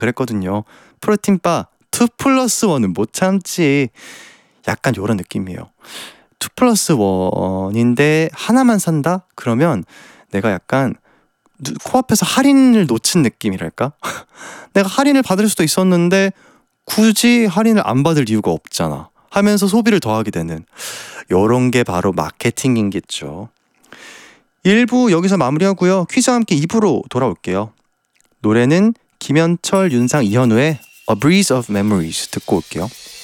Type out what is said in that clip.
그랬거든요. 프로틴바 2 플러스 1은 못 참지. 약간 요런 느낌이에요. 2 플러스 1인데 하나만 산다? 그러면 내가 약간 코앞에서 할인을 놓친 느낌이랄까? 내가 할인을 받을 수도 있었는데 굳이 할인을 안 받을 이유가 없잖아 하면서 소비를 더 하게 되는 요런 게 바로 마케팅이겠죠. 1부 여기서 마무리하고요. 퀴즈와 함께 2부로 돌아올게요. 노래는 김현철, 윤상, 이현우의 A Breeze of Memories 듣고 올게요.